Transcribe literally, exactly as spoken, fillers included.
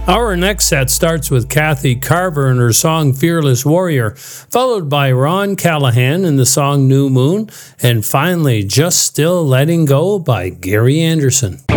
Our next set starts with Kathy Carver and her song Fearless Warrior, followed by Ron Callahan and the song New Moon, and finally Just Still Letting Go by Gary Anderson.